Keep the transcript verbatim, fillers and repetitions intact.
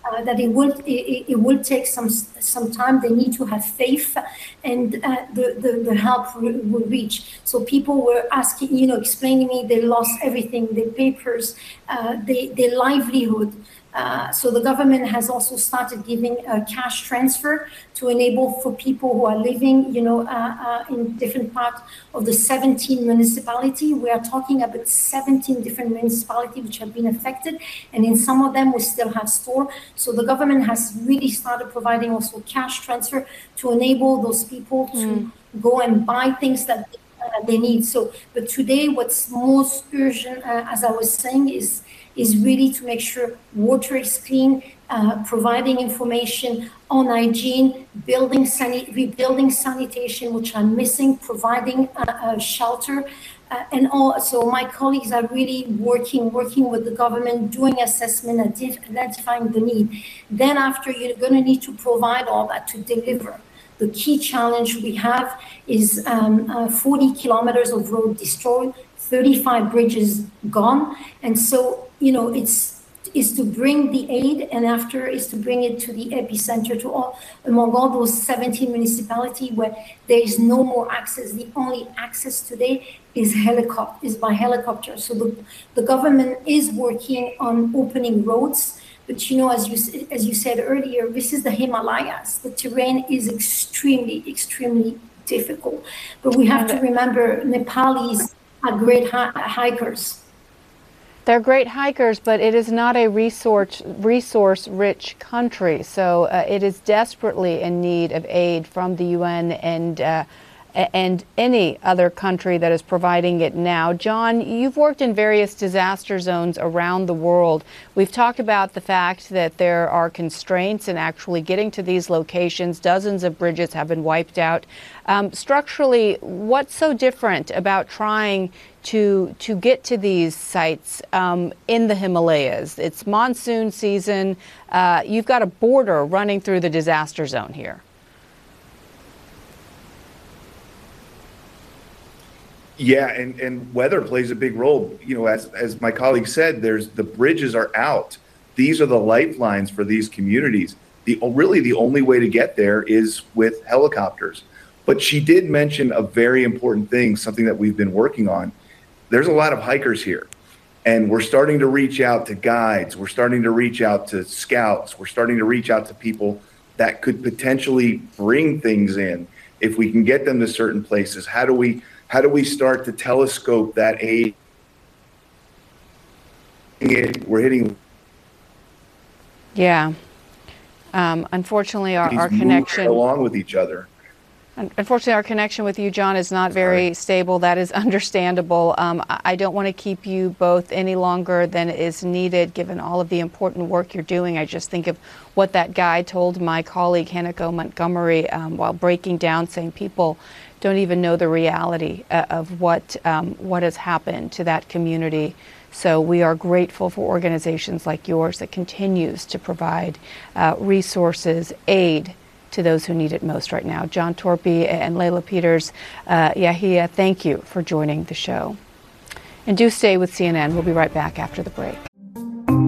uh, that it will it, it will take some some time. They need to have faith, and uh, the, the the help will, will reach. So people were asking, you know, explaining to me they lost everything, their papers, uh, they, their livelihood. Uh, so the government has also started giving a cash transfer to enable for people who are living, you know, uh, uh, in different parts of the seventeen municipality. We are talking about seventeen different municipalities which have been affected, and in some of them we still have store. So the government has really started providing also cash transfer to enable those people to mm. go and buy things that they, uh, they need. So, but today what's most urgent, uh, as I was saying, is is really to make sure water is clean, uh, providing information on hygiene, building sani- rebuilding sanitation, which are missing, providing uh, uh, shelter. Uh, and all, so my colleagues are really working, working with the government, doing assessment, identifying the need. Then after, you're gonna need to provide all that to deliver. The key challenge we have is um, uh, forty kilometers of road destroyed, thirty-five bridges gone. And so, you know, it's is to bring the aid, and after is to bring it to the epicenter, to all among all those seventeen municipalities where there is no more access. The only access today is helicopter, is by helicopter. So the, the government is working on opening roads. But you know, as you as you said earlier, this is the Himalayas. The terrain is extremely, extremely difficult. But we have to remember, Nepalis are great hi- hikers. They're great hikers, but it is not a resource resource rich country. So uh, it is desperately in need of aid from the U N and uh, and any other country that is providing it now. John, you've worked in various disaster zones around the world. We've talked about the fact that there are constraints in actually getting to these locations. Dozens of bridges have been wiped out. Um, structurally, what's so different about trying to to get to these sites um, in the Himalayas? It's monsoon season. Uh, you've got a border running through the disaster zone here. Yeah, and, and weather plays a big role. You know, as as my colleague said, there's the bridges are out. These are the lifelines for these communities. The really the only way to get there is with helicopters. But she did mention a very important thing, something that we've been working on. There's a lot of hikers here, and we're starting to reach out to guides. We're starting to reach out to scouts. We're starting to reach out to people that could potentially bring things in if we can get them to certain places. How do we How do we start to telescope that aid? We're hitting. Yeah. Um, unfortunately, our, our connection along with each other. Unfortunately, our connection with you, John, is not very Sorry. stable. That is understandable. Um, I don't want to keep you both any longer than is needed, given all of the important work you're doing. I just think of what that guy told my colleague, Hanako Montgomery, um, while breaking down, saying people don't even know the reality uh, of what um, what has happened to that community. So we are grateful for organizations like yours that continues to provide uh, resources, aid to those who need it most right now. John Torpey and Leila Peters, uh, Yahia, thank you for joining the show. And do stay with C N N. We'll be right back after the break.